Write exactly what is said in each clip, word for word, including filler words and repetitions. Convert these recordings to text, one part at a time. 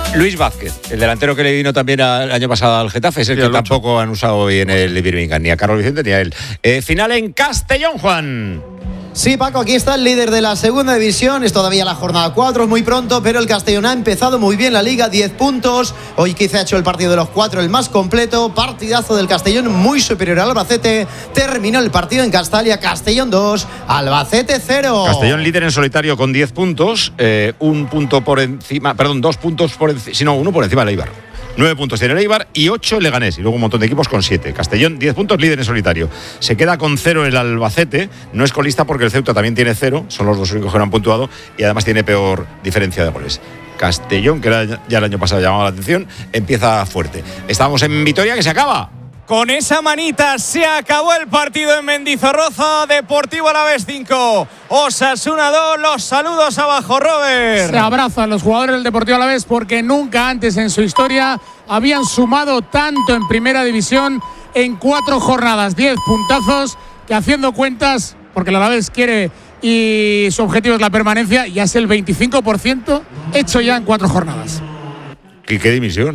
Luis Vázquez, el delantero que le vino también el año pasado al Getafe, es el sí, que el tampoco ocho. Han usado hoy en el Birmingham, ni a Carlos Vicente ni a él. Eh, final en Castellón, Juan. Sí, Paco, aquí está el líder de la segunda división. Es todavía la jornada cuatro, es muy pronto, pero el Castellón ha empezado muy bien la liga, diez puntos. Hoy quizá ha hecho el partido de los cuatro el más completo. Partidazo del Castellón, muy superior al Albacete. Terminó el partido en Castalia, Castellón dos, Albacete cero. Castellón líder en solitario con diez puntos, eh, un punto por encima, perdón, dos puntos por encima, sino uno por encima del Eibar. Nueve puntos tiene el Eibar y ocho el Leganés. Y luego un montón de equipos con siete. Castellón, diez puntos, líder en solitario. Se queda con cero el Albacete. No es colista porque el Ceuta también tiene cero. Son los dos únicos que no han puntuado. Y además tiene peor diferencia de goles. Castellón, que era ya el año pasado llamaba la atención, empieza fuerte. Estamos en Vitoria, que se acaba. Con esa manita se acabó el partido en Mendizorroza. Deportivo Alavés cinco, Osasuna dos. Los saludos abajo, Robert. Se abrazan los jugadores del Deportivo Alavés porque nunca antes en su historia habían sumado tanto en primera división en cuatro jornadas. Diez puntazos que, haciendo cuentas, porque el Alavés quiere y su objetivo es la permanencia, ya es el veinticinco por ciento hecho ya en cuatro jornadas. ¿Y qué dimisión?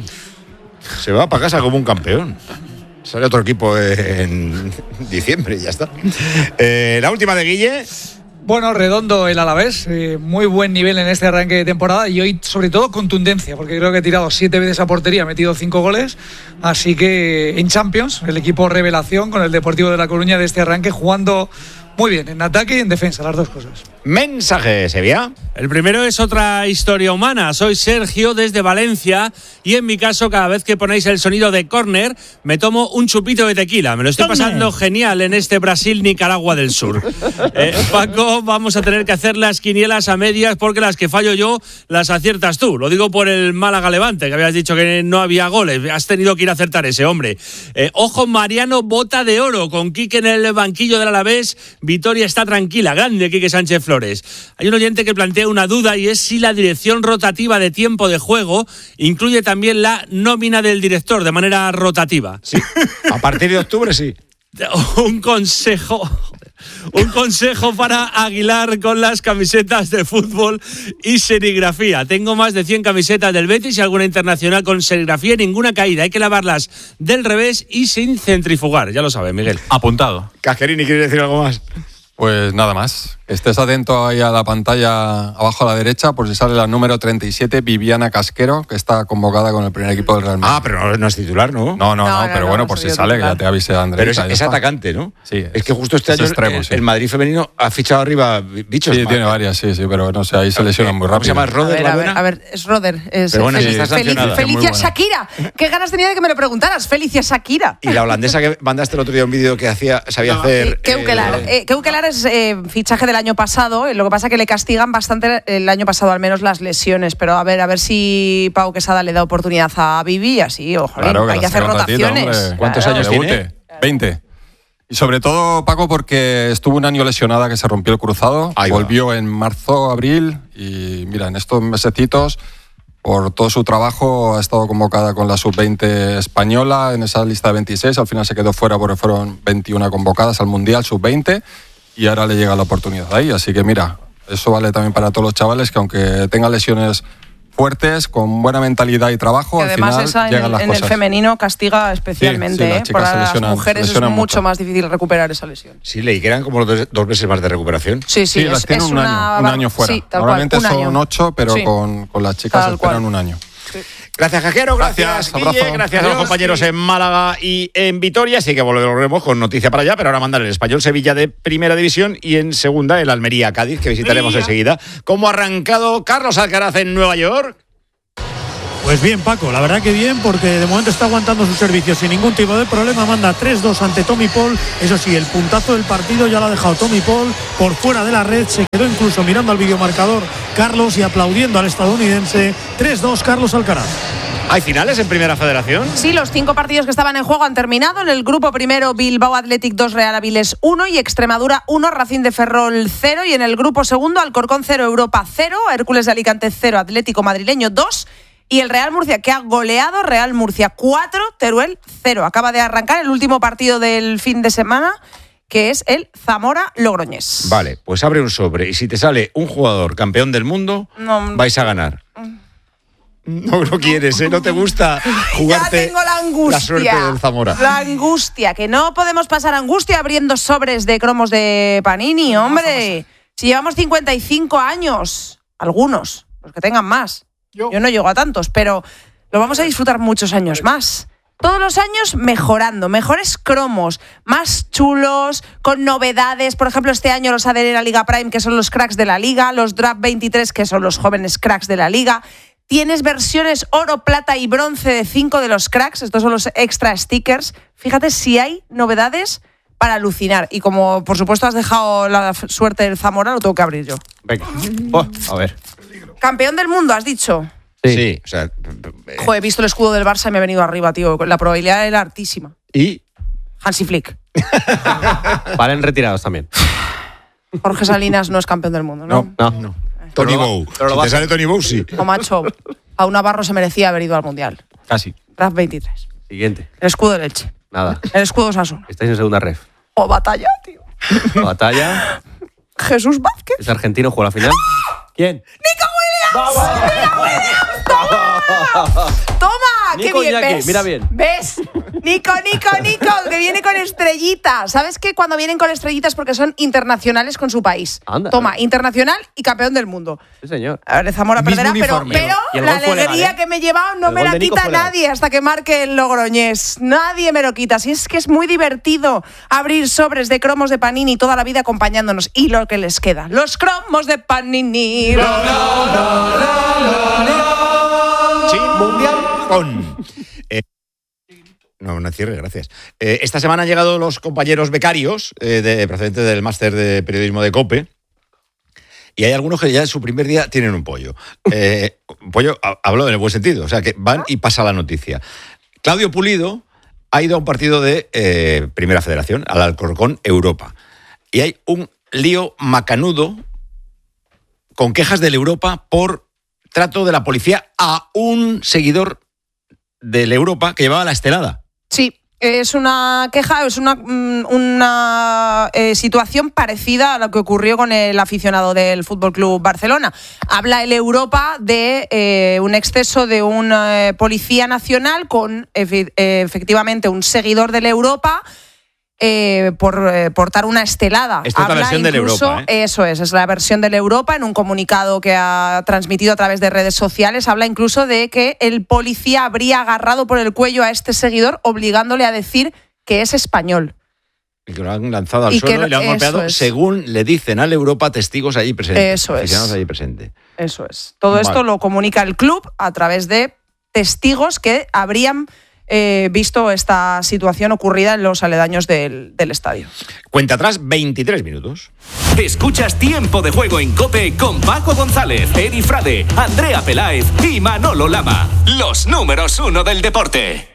Se va para casa como un campeón. Sale otro equipo en diciembre y ya está. Eh, la última de Guille. Bueno, redondo el Alavés, eh, muy buen nivel en este arranque de temporada y hoy sobre todo contundencia, porque creo que ha tirado siete veces a portería, ha metido cinco goles, así que en Champions, el equipo revelación con el Deportivo de La Coruña de este arranque, jugando muy bien, en ataque y en defensa, las dos cosas. Mensaje, Sevilla. El primero es otra historia humana. Soy Sergio desde Valencia y en mi caso cada vez que ponéis el sonido de córner me tomo un chupito de tequila. Me lo estoy pasando genial en este Brasil-Nicaragua del Sur. Eh, Paco, vamos a tener que hacer las quinielas a medias porque las que fallo yo las aciertas tú. Lo digo por el Málaga-Levante, que habías dicho que no había goles. Has tenido que ir a acertar ese, hombre. Eh, ojo, Mariano, bota de oro con Quique en el banquillo del Alavés. Vitoria está tranquila. Grande Quique Sánchez Flores. Hay un oyente que plantea una duda y es si la dirección rotativa de tiempo de juego incluye también la nómina del director de manera rotativa. Sí, a partir de octubre sí. Un consejo, un consejo para Aguilar con las camisetas de fútbol y serigrafía. Tengo más de cien camisetas del Betis y alguna internacional con serigrafía y ninguna caída. Hay que lavarlas del revés y sin centrifugar. Ya lo sabe, Miguel. Apuntado. Casquerini, ¿quiere decir algo más? Pues nada más. Estés atento ahí a la pantalla abajo a la derecha por si sale la número treinta y siete, Viviana Casquero, que está convocada con el primer equipo del Real Madrid. Ah, pero no, no es titular, ¿no? No, no, no, no, no pero no, bueno, no, por si no, sale, titular. que ya te avise Andrés. Pero es, es atacante, ¿no? Sí. Es, es que justo este es año extremo, el, sí. el Madrid femenino ha fichado arriba bichos. Sí, tiene varias, sí, sí, pero no sé, ahí se lesionan muy rápido. ¿Cómo se llama? ¿Roder, a ver, la a ver, buena? a ver, es Roder. Es, pero bueno, es, sí, está sancionada. Felicia Muy buena. Shakira. Qué ganas tenía de que me lo preguntaras. Felicia Shakira. Y la holandesa que mandaste el otro día un vídeo que hacía, sabía No, hacer... Keukelar. Eh, Eh, Keukelar es eh, fichaje del año pasado. Lo que pasa es que le castigan bastante el año pasado, al menos las lesiones. Pero a ver, a ver si Pau Quesada le da oportunidad a Vivi y así, ojo, Claro, que hay que la hacer saca un ratito, rotaciones. hombre. ¿Cuántos Claro. años Debute. tiene? veinte. Y sobre todo, Paco, porque estuvo un año lesionada que se rompió el cruzado. Ahí va. Volvió en marzo, abril. Y mira, en estos mesecitos, por todo su trabajo, ha estado convocada con la sub veinte española en esa lista de veintiséis. Al final se quedó fuera porque fueron veintiuna convocadas al Mundial sub veinte. Y ahora le llega la oportunidad ahí. Así que mira, eso vale también para todos los chavales que aunque tengan lesiones fuertes, con buena mentalidad y trabajo, Que al además final esa en, llegan el, las en cosas. el femenino castiga especialmente. Sí, sí, las ¿eh? chicas Para se lesionan- las mujeres se es lesionan mucho mucho. más difícil recuperar esa lesión. Sí, le quedan como dos, dos meses más de recuperación. Sí, sí, Sí, las es, tienen es un una... año, un año fuera. Sí, tal Normalmente cual, un son año. ocho, pero Sí. con, con las chicas Tal esperan cual. un año. Gracias, Jaquero. Gracias, Gracias, Guille. abrazo. Gracias a los Adiós. compañeros en Málaga y en Vitoria. Así que volveremos con noticia para allá, pero ahora mandar el Español Sevilla de Primera División y en Segunda el Almería Cádiz, que visitaremos Mira. enseguida. ¿Cómo ha arrancado Carlos Alcaraz en Nueva York? Pues bien, Paco, la verdad que bien, porque de momento está aguantando su servicio sin ningún tipo de problema. Manda tres dos ante Tommy Paul. Eso sí, el puntazo del partido ya lo ha dejado Tommy Paul por fuera de la red. Se quedó incluso mirando al videomarcador Carlos y aplaudiendo al estadounidense. tres dos Carlos Alcaraz. ¿Hay finales en Primera Federación? Sí, los cinco partidos que estaban en juego han terminado. En el grupo primero, Bilbao Athletic dos, Real Avilés uno y Extremadura uno, Racing de Ferrol cero. Y en el grupo segundo, Alcorcón cero, Europa cero, Hércules de Alicante cero, Atlético Madrileño dos. Y el Real Murcia, que ha goleado, Real Murcia cuatro, Teruel cero. Acaba de arrancar el último partido del fin de semana, que es el Zamora-Logroñés. Vale, pues abre un sobre y si te sale un jugador campeón del mundo, No. vais a ganar. No, no quieres, ¿eh? No te gusta jugarte. Ya tengo la angustia. La suerte del Zamora. La angustia, que no podemos pasar angustia abriendo sobres de cromos de Panini, hombre. Si llevamos cincuenta y cinco años, algunos, los que tengan más. Yo, Yo no llego a tantos, pero lo vamos a disfrutar muchos años más. Todos los años mejorando, mejores cromos, más chulos, con novedades. Por ejemplo, este año los A D N de la Liga Prime, que son los cracks de la Liga, los Draft veintitrés, que son los jóvenes cracks de la Liga. Tienes versiones oro, plata y bronce de cinco de los cracks. Estos son los extra stickers. Fíjate si hay novedades para alucinar. Y como, por supuesto, has dejado la suerte del Zamora, lo tengo que abrir yo. Venga. Oh, a ver. Campeón del mundo, has dicho. Sí. sí, o sea... Eh. Joder, he visto el escudo del Barça y me he venido arriba, tío. La probabilidad era altísima. ¿Y? Hansi Flick. Valen retirados también. Jorge Salinas no es campeón del mundo, ¿no? No, no. no. Tony Bow. Si te sale Tony Bow, sí. O macho, a un Navarro se merecía haber ido al Mundial. Casi. Draft veintitrés. Siguiente. El escudo del Elche. Nada. El escudo Osasuna. Estáis en segunda ref. O batalla, tío. Batalla. Jesús Vázquez. ¿Es argentino? ¿Juega la final? ¿Quién? ¡Nico Williams! ¡Nico Williams! ¡Toma! ¡Toma! Nico ¡Qué bien! Iñaki, ¿Ves? mira bien. ¿Ves? Nico, Nico, Nico, que viene con estrellitas. ¿Sabes qué? Cuando vienen con estrellitas porque son internacionales con su país. Anda. Toma, internacional y campeón del mundo. Sí, señor. A ver, Zamora Mismo perderá, pero, uniforme. pero la alegría legal, ¿eh? que me he llevado no El me gol la de Nico quita fue legal. nadie hasta que marque el Logroñés. Nadie me lo quita. Si es que es muy divertido abrir sobres de cromos de Panini toda la vida acompañándonos. Y lo que les queda, los cromos de Panini. No, no, no, no, no, no. Sí, mundial con... Eh, no, no cierre, gracias. Eh, esta semana han llegado los compañeros becarios eh, de, procedentes del máster de periodismo de COPE. Y hay algunos que ya en su primer día tienen un pollo. Eh, un pollo, hablo en el buen sentido, o sea, que van y pasa la noticia. Claudio Pulido ha ido a un partido de eh, Primera Federación, al Alcorcón Europa. Y hay un lío macanudo con quejas del Europa por trato de la policía a un seguidor del Europa que llevaba la estelada. Sí. Es una queja, es una, una eh, situación parecida a lo que ocurrió con el aficionado del F C Barcelona. Habla el Europa de eh, un exceso de un eh, policía nacional con efe, eh, efectivamente un seguidor del Europa eh, por eh, portar una estelada. Esta es la versión del Europa, ¿eh? Eso es, es la versión del Europa. En un comunicado que ha transmitido a través de redes sociales, habla incluso de que el policía habría agarrado por el cuello a este seguidor, obligándole a decir que es español. Y que lo han lanzado al y suelo que, y le han golpeado, es. según le dicen al Europa testigos allí presentes. Eso es. Allí presentes. Eso es. Todo vale. esto lo comunica el club a través de testigos que habrían Eh, visto esta situación ocurrida en los aledaños del, del estadio. Cuenta atrás, veintitrés minutos. Escuchas Tiempo de Juego en COPE con Paco González, Eri Frade, Andrea Peláez y Manolo Lama. Los números uno del deporte.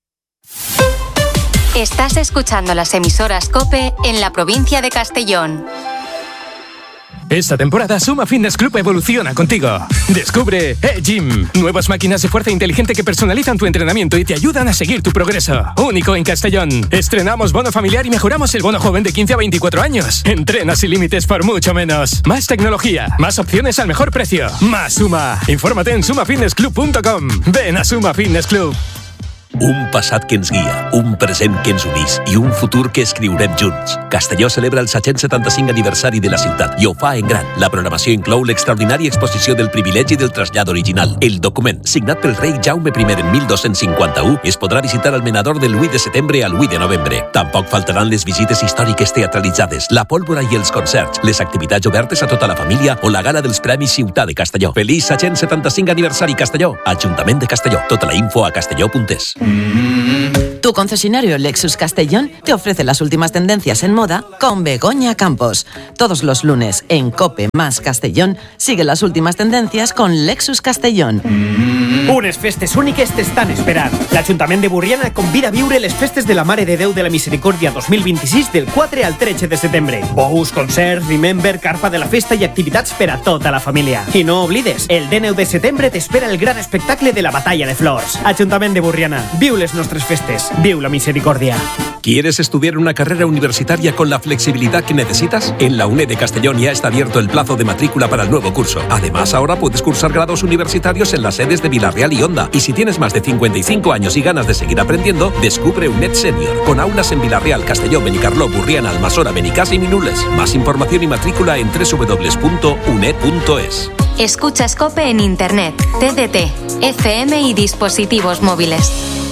Estás escuchando las emisoras COPE en la provincia de Castellón. Esta temporada Suma Fitness Club evoluciona contigo. Descubre E-Gym, nuevas máquinas de fuerza inteligente que personalizan tu entrenamiento y te ayudan a seguir tu progreso. Único en Castellón. Estrenamos bono familiar y mejoramos el bono joven de quince a veinticuatro años. Entrena sin límites por mucho menos. Más tecnología, más opciones al mejor precio. Más Suma. Infórmate en suma fitness club punto com. Ven a Suma Fitness Club. Un passat que ens guia, un present que ens unís i un futur que escriurem junts. Castelló celebra el set-cents setanta-cinc aniversari de la ciutat i ho fa en gran. La programació inclou l'extraordinària exposició del privilegi del trasllat original. El document, signat pel rei Jaume I en mil dos-cents cinquanta-u, es podrà visitar al menador del vuit de setembre al vuit de novembre. Tampoc faltaran les visites històriques teatralitzades, la pólvora i els concerts, les activitats obertes a tota la família o la gala dels Premis Ciutat de Castelló. Feliç set-cents setanta-cinc aniversari Castelló. Ajuntament de Castelló. Tota la info a castelló punto es. Tu concesionario Lexus Castellón te ofrece las últimas tendencias en moda con Begoña Campos. Todos los lunes en COPE más Castellón sigue las últimas tendencias con Lexus Castellón. Unes festes úniques t'estan esperant. L'Ajuntament de Borriana convida a viure les festes de la Mare de Déu de la Misericòrdia dos mil vint-i-sis del quatre al tretze de setembre. Bous, concerts, remember, carpa de la festa i activitats per a tota la família. I no oblides, el dinou de setembre t'espera el gran espectacle de la Batalla de Flors. Ajuntament de Borriana, viu les nostres festes, viu la misericòrdia. ¿Quieres estudiar una carrera universitaria con la flexibilidad que necesitas? En la UNED de Castellón ya está abierto el plazo de matrícula para el nuevo curso. Además, ahora puedes cursar grados universitarios en las sedes de Villarreal y Onda. Y si tienes más de cincuenta y cinco años y ganas de seguir aprendiendo, descubre UNED Senior, con aulas en Villarreal, Castellón, Benicarló, Burriana, Almasora, Benicàssim y Minules. Más información y matrícula en doble u doble u doble u punto uned punto es. Escuchas COPE en Internet, T D T, F M y dispositivos móviles.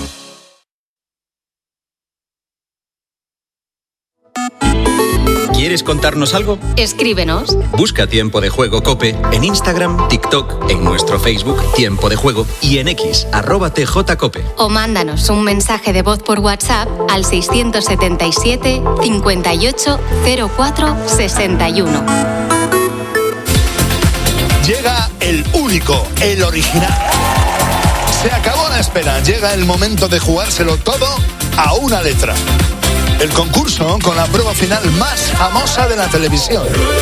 ¿Quieres contarnos algo? Escríbenos. Busca Tiempo de Juego COPE en Instagram, TikTok, en nuestro Facebook Tiempo de Juego y en X, arroba T J Cope. O mándanos un mensaje de voz por WhatsApp al seiscientos setenta y siete, cincuenta y ocho, cero cuatro, sesenta y uno. Llega el único, el original. Se acabó la espera, llega el momento de jugárselo todo a una letra. El concurso con la prueba final más famosa de la televisión.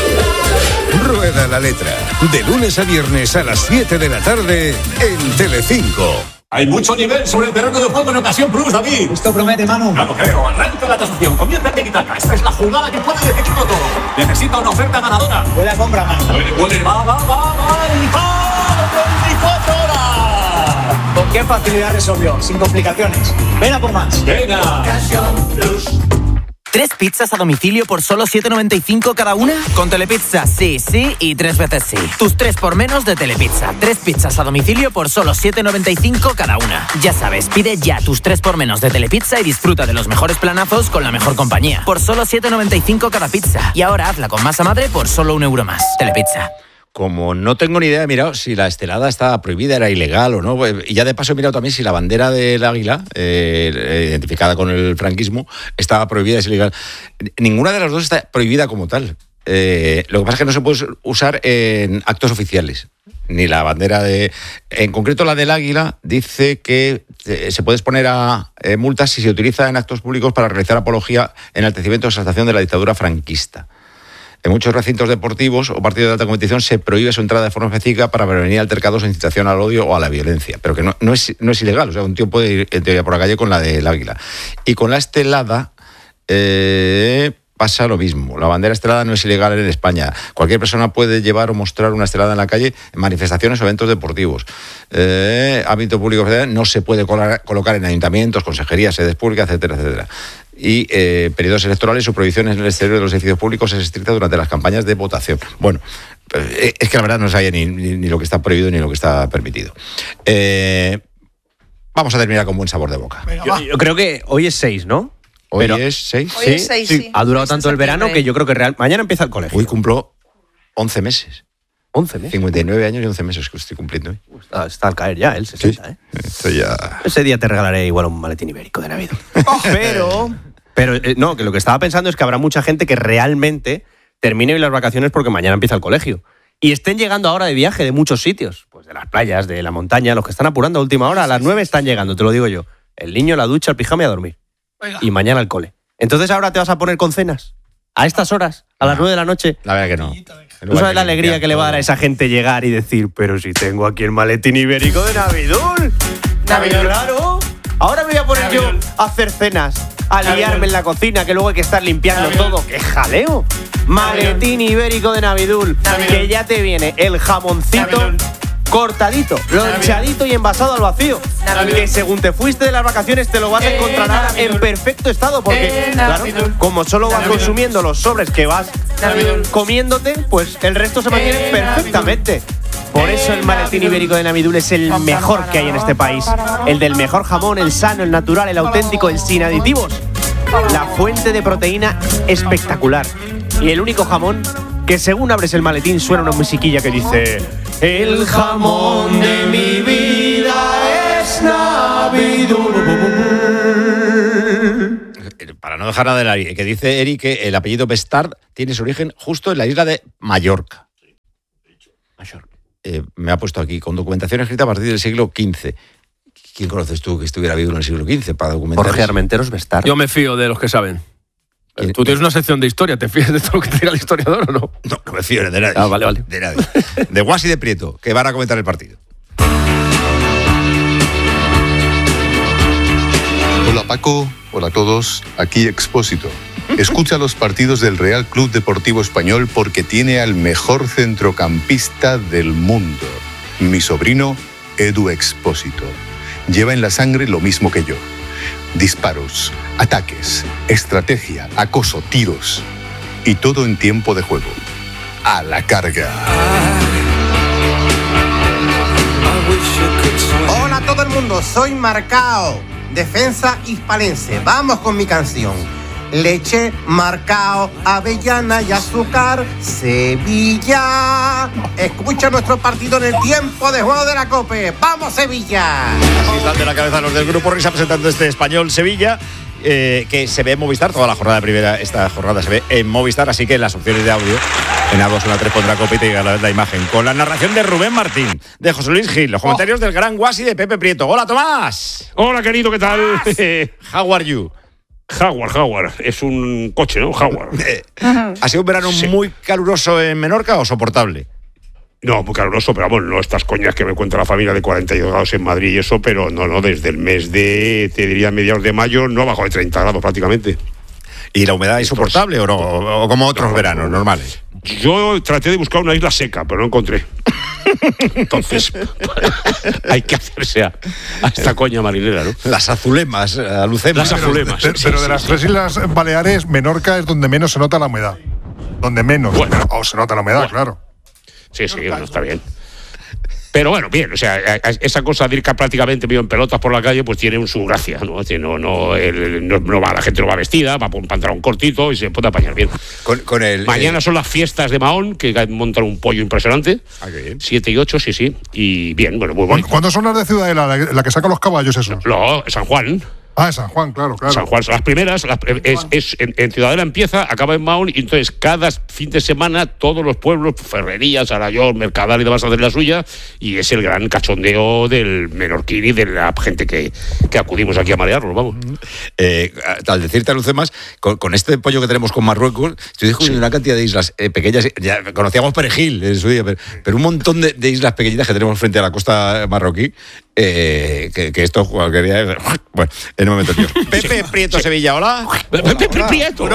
Rueda la letra. De lunes a viernes a las siete de la tarde en Telecinco. Hay mucho nivel sobre el terreno de juego en Ocasión Plus, David. Esto promete, Manu. No lo creo. Arranca la tasación. Comienza el tiki-taka. Esta es la jugada que puede decidirlo todo. Necesita una oferta ganadora. Huele a compra, Manu. Huele, huele. Va, va, va, va. ¡Y va! veinticuatro horas! ¿Con qué facilidad resolvió? Sin complicaciones. Ven a por más. Venga. Ocasión Plus. ¿Tres pizzas a domicilio por solo siete noventa y cinco cada una? Con Telepizza, sí, sí y tres veces sí. Tus tres por menos de Telepizza. Tres pizzas a domicilio por solo siete noventa y cinco cada una. Ya sabes, pide ya tus tres por menos de Telepizza y disfruta de los mejores planazos con la mejor compañía. Por solo siete noventa y cinco cada pizza. Y ahora hazla con masa madre por solo un euro más. Telepizza. Como no tengo ni idea, he mirado si la estelada estaba prohibida, era ilegal o no. Y ya de paso he mirado también si la bandera del águila, eh, identificada con el franquismo, estaba prohibida, es ilegal. Ninguna de las dos está prohibida como tal. Eh, lo que pasa es que no se puede usar en actos oficiales. Ni la bandera de... En concreto la del águila dice que se puede exponer a eh, multas si se utiliza en actos públicos para realizar apología, enaltecimiento o exaltación de la dictadura franquista. En muchos recintos deportivos o partidos de alta competición se prohíbe su entrada de forma específica para prevenir altercados o incitación al odio o a la violencia. Pero que no, no, es, no es ilegal. O sea, un tío puede ir en teoría por la calle con la del águila. Y con la estelada eh, pasa lo mismo. La bandera estelada no es ilegal en España. Cualquier persona puede llevar o mostrar una estelada en la calle en manifestaciones o eventos deportivos. Eh, ámbito público federal no se puede colar, colocar en ayuntamientos, consejerías, sedes públicas, etcétera, etcétera. Y eh, periodos electorales, su prohibición en el exterior de los edificios públicos es estricta durante las campañas de votación. Bueno, eh, es que la verdad no sabía ni, ni, ni lo que está prohibido ni lo que está permitido. Eh, vamos a terminar con buen sabor de boca. Yo, yo creo que hoy es seis, ¿no? Hoy Pero, es seis. Hoy es seis, sí. Ha durado tanto el verano que yo creo que real... mañana empieza el colegio. Hoy cumplo once meses. once meses. cincuenta y nueve años y once meses que estoy cumpliendo hoy. Está, está al caer ya, el sesenta, sí, ¿eh? Estoy ya... Ese día te regalaré igual un maletín ibérico de Navidad. Pero... Pero eh, no, que lo que estaba pensando es que habrá mucha gente que realmente termine hoy las vacaciones porque mañana empieza el colegio. Y estén llegando ahora de viaje de muchos sitios, pues de las playas, de la montaña, los que están apurando a última hora, a las nueve están llegando, te lo digo yo. El niño, la ducha, el pijama y a dormir. Oiga. Y mañana al cole. Entonces ahora te vas a poner con cenas. A estas horas, a las nueve de la noche. La verdad que no. ¿Tú sabes la alegría que le va a dar a esa gente llegar y decir, pero si tengo aquí el maletín ibérico de Navidul? Navidul, claro. Ahora me voy a poner Navidul. Yo a hacer cenas, a liarme en la cocina, que luego hay que estar limpiando Navidul. Todo. ¡Qué jaleo! Maletín ibérico de Navidul, Navidul. Que ya te viene el jamoncito Navidul. Cortadito, lonchadito y envasado al vacío. Navidul. Que según te fuiste de las vacaciones te lo vas a encontrar ahora en perfecto estado, porque, claro, como solo vas Navidul. Consumiendo los sobres que vas Navidul. Comiéndote, pues el resto se mantiene perfectamente. Por eso el maletín ibérico de Navidul es el mejor que hay en este país. El del mejor jamón, el sano, el natural, el auténtico, el sin aditivos. La fuente de proteína espectacular. Y el único jamón que según abres el maletín suena una musiquilla que dice: el jamón de mi vida es Navidul. Para no dejar nada del aire, que dice Eric que el apellido Bestard tiene su origen justo en la isla de Mallorca. Mallorca. Eh, me ha puesto aquí, con documentación escrita a partir del siglo quince. ¿Quién conoces tú que estuviera vivo en el siglo quince para documentar? Jorge Armenteros Bestard. Yo me fío de los que saben. Tú tienes una sección de historia, ¿te fías de todo lo que te diga el historiador o no? No, no me fío de nadie. Ah, vale, vale. De nadie. De Guas y de Prieto, que van a comentar el partido. Hola, Paco, hola a todos, aquí Expósito. Escucha los partidos del Real Club Deportivo Español porque tiene al mejor centrocampista del mundo, mi sobrino Edu Expósito. Lleva en la sangre lo mismo que yo. Disparos, ataques, estrategia, acoso, tiros y todo en tiempo de juego. A la carga. Hola a todo el mundo, soy Marcao, defensa hispalense. Vamos con mi canción. Leche, Marcao, avellana y azúcar, Sevilla. Escucha nuestro partido en el tiempo de juego de la COPE. ¡Vamos, Sevilla! Así están de la cabeza los del Grupo Risa presentando este Español Sevilla. Eh, que se ve en Movistar, toda la jornada primera, esta jornada se ve en Movistar, así que en las opciones de audio, en A dos, en A tres pondrá COPE y te llega la, la imagen. Con la narración de Rubén Martín, de José Luis Gil, los comentarios oh. del gran Guasi y de Pepe Prieto. ¡Hola, Tomás! Hola, querido, ¿qué tal? How are you? Jaguar, Jaguar, es un coche, ¿no? Jaguar. ¿Ha sido un verano sí. muy caluroso en Menorca o soportable? No, muy caluroso, pero bueno, no estas coñas que me cuenta la familia de cuarenta y dos grados en Madrid y eso, pero no, no, desde el mes de, te diría, mediados de mayo, no bajó de treinta grados prácticamente. ¿Y la humedad es insoportable o no? ¿O como otros no, veranos no, normales? Yo traté de buscar una isla seca, pero no encontré. Entonces, hay que hacerse a, a esta coña marinera, ¿no? Las azulemas, alucemas. Las azulemas. Pero, pero de las tres islas Baleares, Menorca es donde menos se nota la humedad. Donde menos. Bueno, o se nota la humedad, bueno. claro. Sí, sí, bueno, está bien. Pero bueno, bien, o sea, esa cosa de ir prácticamente medio en pelotas por la calle, pues tiene su gracia, ¿no? No, no, el, no, no va, la gente no va vestida, va por un pantalón cortito y se puede apañar bien. Con, con el, Mañana el... son las fiestas de Mahón, que montan un pollo impresionante. Ah, qué bien. Siete y ocho, sí, sí. Y bien, bueno, muy bonito. ¿Cuándo son las de Ciudadela, la, la que saca los caballos esos? No, San Juan. Ah, San Juan, claro, claro. San Juan son las primeras, las, es, es, en, en Ciudadela empieza, acaba en Mahón, y entonces cada fin de semana todos los pueblos, Ferrerías, Arayón, Mercadal y demás hacen la suya, y es el gran cachondeo del menorquín y de la gente que, que acudimos aquí a marearlo, vamos. Eh, al decirte, Lucemas, con, con este pollo que tenemos con Marruecos, estoy descubriendo sí. una cantidad de islas eh, pequeñas, ya conocíamos Perejil en su día, pero, pero un montón de, de islas pequeñitas que tenemos frente a la costa marroquí, eh, que, que esto cualquier día... Bueno, en un momento, tío. Pepe Prieto, Sevilla, hola. Pepe Prieto.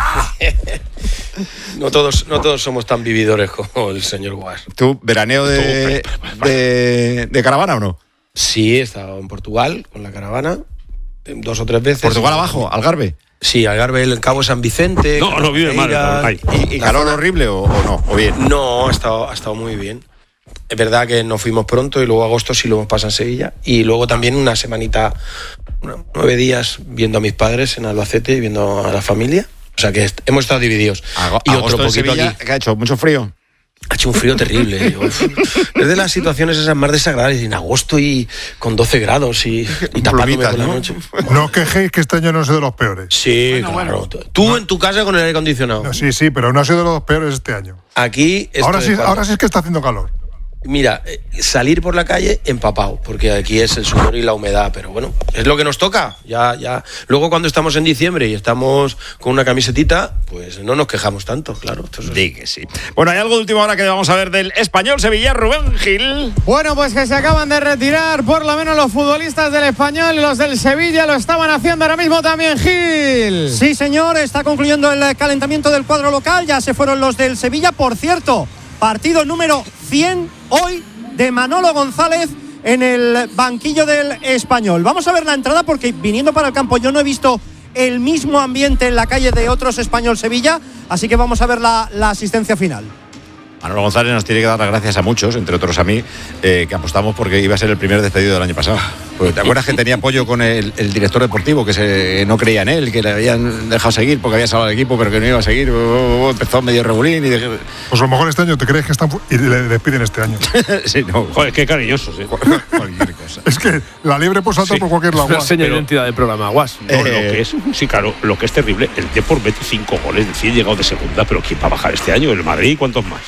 No todos, no todos somos tan vividores como el señor Guas. ¿Tú, veraneo de, de, de caravana o no? Sí, he estado en Portugal con la caravana dos o tres veces. ¿Portugal abajo, Algarve? Sí, Algarve, el Cabo San Vicente. No, no vive mal. No, ¿Y, y calor horrible o, o no? ¿O bien? No, ha estado, ha estado muy bien. Es verdad que nos fuimos pronto y luego agosto sí lo hemos pasado en Sevilla. Y luego también una semanita, nueve días viendo a mis padres en Albacete y viendo a la familia. O sea que hemos estado divididos. Ago, y otro poquito Sevilla, aquí. ¿Qué ha hecho? ¿Mucho frío? Ha hecho un frío terrible. Es de las situaciones esas más desagradables. En agosto y con doce grados y, y tapándome por la ¿no? noche. No os quejéis que este año no ha sido de los peores. Sí, bueno, claro. Bueno. Tú no. en tu casa con el aire acondicionado. No, sí, sí, pero no ha sido de los peores este año. Aquí... Ahora sí, ahora sí es que está haciendo calor. Mira, salir por la calle empapado, porque aquí es el sudor y la humedad, pero bueno, es lo que nos toca. Ya, ya. Luego cuando estamos en diciembre y estamos con una camisetita, pues no nos quejamos tanto, claro. Sí que sí. Bueno, hay algo de última hora que vamos a ver del Español Sevilla, Rubén Gil. Bueno, pues que se acaban de retirar, por lo menos los futbolistas del Español y los del Sevilla lo estaban haciendo ahora mismo también, Gil. Sí, señor, está concluyendo el calentamiento del cuadro local, ya se fueron los del Sevilla, por cierto. Partido número cien hoy de Manolo González en el banquillo del Español. Vamos a ver la entrada porque viniendo para el campo yo no he visto el mismo ambiente en la calle de otros Español Sevilla, así que vamos a ver la, la asistencia final. Manolo González nos tiene que dar las gracias a muchos, entre otros a mí, eh, que apostamos porque iba a ser el primer despedido del año pasado. Porque ¿te acuerdas que tenía apoyo con el, el director deportivo, que se, no creía en él, que le habían dejado seguir porque había salvado el equipo, pero que no iba a seguir? Oh, oh, empezó medio regulín y... De... Pues a lo mejor este año te crees que están... y le despiden este año. Sí, no. Joder, qué cariñosos, ¿eh? Cualquier cosa. Es que la liebre pues salta sí, por cualquier lado. Es una seña de identidad del programa, Guas. No, eh, lo que es, sí, claro, lo que es terrible, el Depor mete cinco goles, es decir, llegado de segunda, pero ¿quién va a bajar este año? ¿El Madrid? ¿Cuántos más?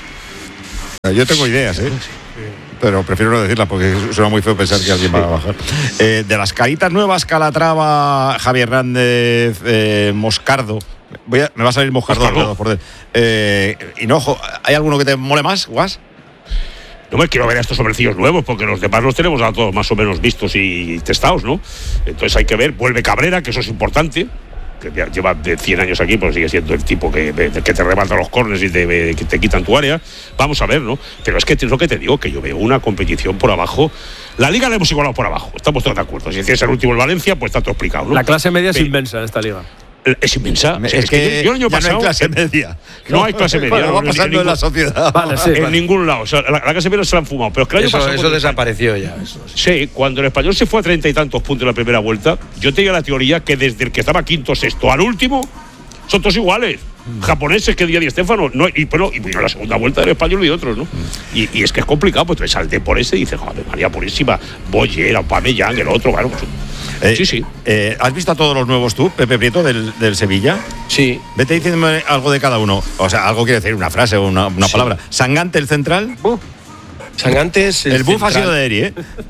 Yo tengo ideas, ¿eh? Pero prefiero no decirlas porque suena muy feo pensar que alguien va a bajar. Eh, de las caritas nuevas, Calatrava, Javier Hernández, eh, Moscardo. Voy a, me va a salir Moscardo. Moscardo. Por eh, Hinojo, ¿hay alguno que te mole más, Guas? No me quiero ver a estos hombrecillos nuevos, porque los demás los tenemos a todos más o menos vistos y testados, ¿no? Entonces hay que ver, vuelve Cabrera, que eso es importante, que lleva de cien años aquí, pero sigue siendo el tipo que, que te remata los córneres y te, que te quitan tu área. Vamos a ver, ¿no? Pero es que es lo que te digo, que yo veo una competición por abajo. La Liga la hemos igualado por abajo, estamos todos de acuerdo. Si es el último el Valencia, pues está todo explicado, ¿no? La clase media es Pero, inmensa en esta Liga. Es inmensa. Es, es que, que yo, yo el año ya pasado, no hay clase media. No hay clase media. Bueno, va no, pasando en, en la sociedad. Vale, sí, en vale. ningún lado. O sea, la, la clase media se la han fumado. Pero es que el año Eso, pasado, eso desapareció ya. Eso. Sí, cuando el Español se fue a treinta y tantos puntos en la primera vuelta, yo tenía la teoría que desde el que estaba quinto sexto al último son todos iguales. Japoneses que día Di Stéfano, no, y, pero, y vino la segunda vuelta del Español y otros, ¿no? Y, y es que es complicado, pues te salte por ese y dices, joder, María Purísima, Boyer, Aubameyang, el otro, bueno, pues, eh, sí, sí. Eh, ¿Has visto a todos los nuevos tú, Pepe Prieto, del, del Sevilla? Sí. Vete diciéndome algo de cada uno. O sea, algo quiere decir, una frase o una, una sí. palabra. Sangante, el central. Uh. Sangante es el, el buff ha central. sido de Eri, ¿eh?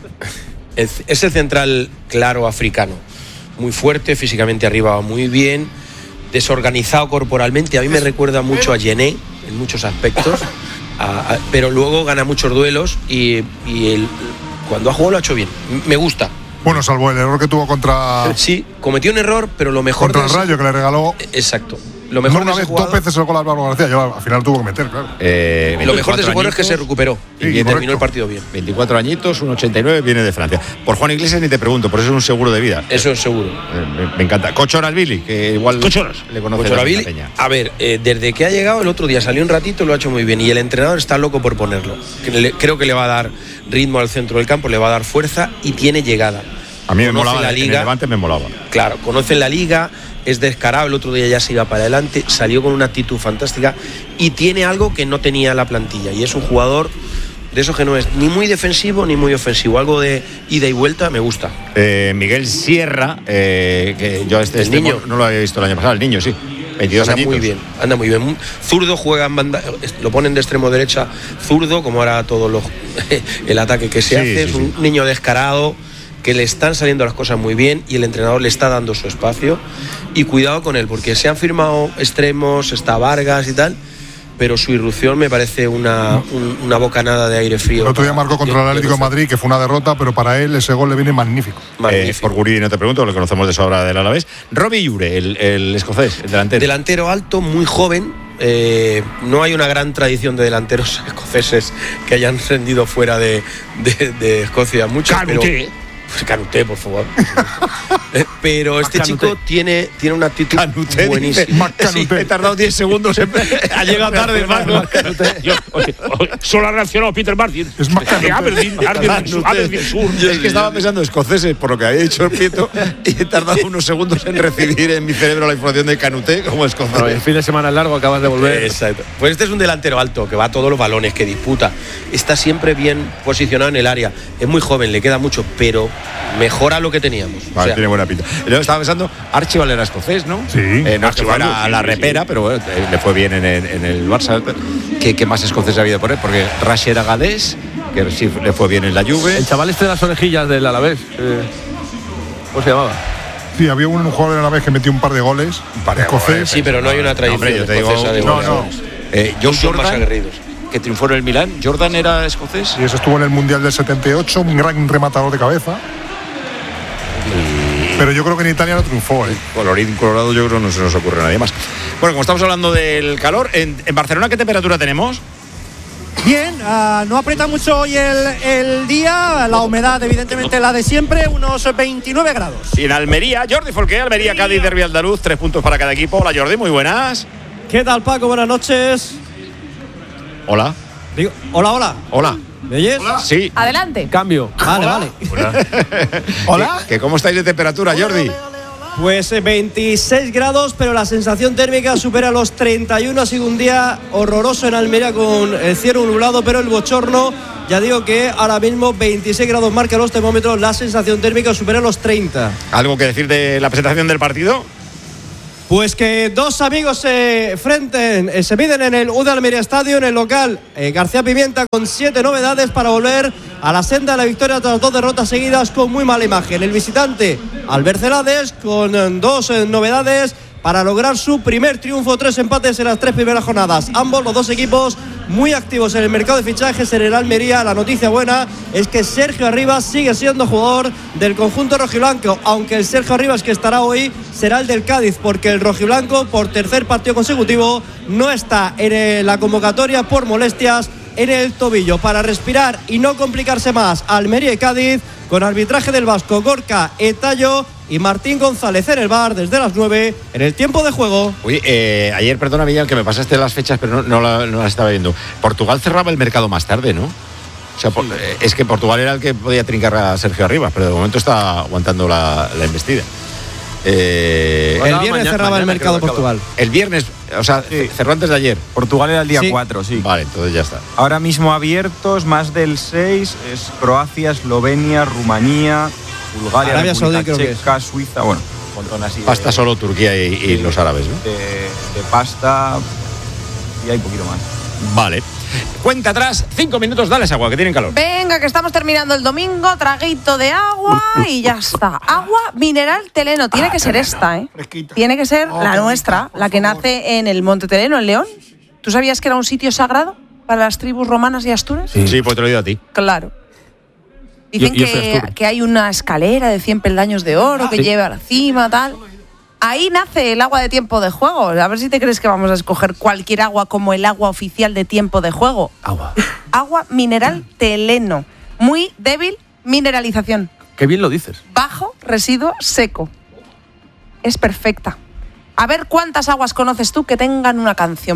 Es, es el central claro africano. Muy fuerte, físicamente arriba va muy bien. Desorganizado corporalmente, a mí me recuerda mucho a Gené en muchos aspectos, a, a, pero luego gana muchos duelos y, y el, cuando ha jugado lo ha hecho bien. Me gusta. Bueno, salvo el error que tuvo contra. Sí, cometió un error, pero lo mejor. Contra el Rayo, ese, que le regaló. Exacto. Lo mejor no una de vez, jugador, dos veces el gol a Álvaro García, yo al final tuvo que meter, claro. Eh, lo mejor de ese jugador es que se recuperó sí, y que correcto. terminó el partido bien. veinticuatro añitos, uno ochenta y nueve, viene de Francia. Por Juan Iglesias ni te pregunto, por eso es un seguro de vida. Eso es seguro. Eh, me, me encanta. Cochoras Billy, que igual Cochoras. le conoce Cochoras la Billy, peña. a ver, eh, desde que ha llegado el otro día salió un ratito, lo ha hecho muy bien y el entrenador está loco por ponerlo. Creo que le va a dar ritmo al centro del campo, le va a dar fuerza y tiene llegada. A mí me Conoce molaba, la en liga. el Levante me molaba. Claro, conoce la liga, es descarado, el otro día ya se iba para adelante, salió con una actitud fantástica y tiene algo que no tenía la plantilla y es un jugador de esos que no es ni muy defensivo ni muy ofensivo, algo de ida y vuelta, me gusta. Eh, Miguel Sierra, eh, que yo este, este niño. no lo había visto el año pasado, el niño, sí. veintidós anda añitos. muy bien, anda muy bien. Zurdo, juega en banda, lo ponen de extremo derecha, zurdo, como ahora todo lo, el ataque que se Sí, hace, sí, es sí. un niño descarado, que le están saliendo las cosas muy bien y el entrenador le está dando su espacio. Y cuidado con él, porque se han firmado extremos, está Vargas y tal, pero su irrupción me parece una, un, una bocanada de aire frío. El otro día marcó contra el Atlético de Madrid, que fue una derrota, pero para él ese gol le viene magnífico. Eh, por Guri no te pregunto, lo conocemos de sobra del Alavés. Robbie Ure, el, el escocés, el delantero. Delantero alto, muy joven. Eh, no hay una gran tradición de delanteros escoceses que hayan rendido fuera de, de, de Escocia. Muchos, pero Canuté, por favor. eh, pero este Canuté. chico tiene, tiene una actitud Canuté, buenísima. Sí, he tardado diez segundos en... Ha llegado tarde el Marco. Yo, oye, oye, solo ha reaccionado Peter Martin. Es más De Aberdeen, Aberdeen Sur, Aberdeen Sur. Es que estaba pensando escoceses, por lo que había dicho el Prieto, y he tardado unos segundos en recibir en mi cerebro la información de Canuté como escocés. Bueno, el fin de semana es largo, acabas de volver. Exacto. Pues este es un delantero alto que va a todos los balones, que disputa. Está siempre bien posicionado en el área. Es muy joven, le queda mucho, pero mejora lo que teníamos. Vale, O sea, tiene buena pinta. Luego estaba pensando, Archibald era escocés, ¿no? Sí. Eh, no es que Archibald, fuera sí, la sí, repera, sí. pero bueno, eh, le fue bien en el, en el Barça. ¿Qué, ¿Qué más escocés ha habido por él? Porque Rash era galés, que sí le fue bien en la Juve. El chaval este de las orejillas del Alavés. Eh, ¿Cómo se llamaba? Sí, había un jugador a la vez que metió un par de goles. par de escocés. goles. sí, pero no hay una tradición hombre, yo te digo, escocesa de no, goles. no. Eh, John Son más Jordan, aguerridos. que triunfó en el Milán. ¿Jordan era escocés? Y eso estuvo en el Mundial del setenta y ocho, un gran rematador de cabeza. Pero yo creo que en Italia no triunfó, ¿eh? Colorín colorado, yo creo que no se nos ocurre a nadie más. Bueno, como estamos hablando del calor, ¿en, en Barcelona qué temperatura tenemos? Bien, uh, no aprieta mucho hoy el, el día, la humedad evidentemente la de siempre, unos veintinueve grados. Y en Almería, Jordi Folqué, Almería, Cádiz, Derbi Andaluz, tres puntos para cada equipo. Hola Jordi, muy buenas. ¿Qué tal, Paco? Buenas noches. Hola. Digo, hola, hola. Hola. ¿Me oyes? Sí. Adelante. Cambio. Vale, vale. Hola. ¿Qué, ¿Cómo estáis de temperatura, Jordi? Pues eh, veintiséis grados, pero la sensación térmica supera los treinta y uno. Ha sido un día horroroso en Almería con el cielo nublado, pero el bochorno, ya digo que ahora mismo veintiséis grados marca los termómetros, la sensación térmica supera los treinta. ¿Algo que decir de la presentación del partido? Pues que dos amigos se enfrenten, eh, se miden en el U D Almería Estadio, en el local eh, García Pimienta, con siete novedades para volver a la senda de la victoria tras dos derrotas seguidas con muy mala imagen. El visitante Albert Celades con eh, dos eh, novedades para lograr su primer triunfo, tres empates en las tres primeras jornadas. Ambos, los dos equipos, muy activos en el mercado de fichajes en el Almería. La noticia buena es que Sergio Arribas sigue siendo jugador del conjunto rojiblanco, aunque el Sergio Arribas que estará hoy será el del Cádiz, porque el rojiblanco por tercer partido consecutivo no está en la convocatoria por molestias en el tobillo. Para respirar y no complicarse más, Almería y Cádiz, con arbitraje del vasco Gorka Etayo y Martín González en el bar desde las nueve en el tiempo de juego. Uy, eh, ayer, perdona Miguel, que me pasaste las fechas, pero no, no, la, no las estaba viendo. Portugal cerraba el mercado más tarde, ¿no? O sea, por, eh, es que Portugal era el que podía trincar a Sergio Arribas, pero de momento está aguantando la, la embestida. Eh, el viernes mañana, cerraba mañana, el mercado Portugal. El viernes, o sea, sí. cerró antes de ayer. Portugal era el día cuatro, sí. sí. Vale, entonces ya está. Ahora mismo abiertos, más del seis, es Croacia, Eslovenia, Rumanía, Bulgaria, Arabia República Saudí, Checa, Suiza, bueno, un montón así. Pasta de, solo Turquía y, y sí, los árabes, ¿no? De, de pasta y hay poquito más. Vale. Cuenta atrás, cinco minutos, dale esa agua, que tienen calor. Venga, que estamos terminando el domingo, traguito de agua y ya está. Agua mineral Teleno, tiene que ser esta, ¿eh? Tiene que ser la nuestra, la que nace en el Monte Teleno, en León. ¿Tú sabías que era un sitio sagrado para las tribus romanas y astures? Sí, sí, pues te lo he oído a ti. Claro. Dicen yo, yo que, que hay una escalera de cien peldaños de oro que sí. lleva a la cima, tal. Ahí nace el agua de tiempo de juego. A ver si te crees que vamos a escoger cualquier agua como el agua oficial de tiempo de juego. Agua. Agua mineral Teleno. Muy débil mineralización. Qué bien lo dices. Bajo residuo seco. Es perfecta. A ver cuántas aguas conoces tú que tengan una canción.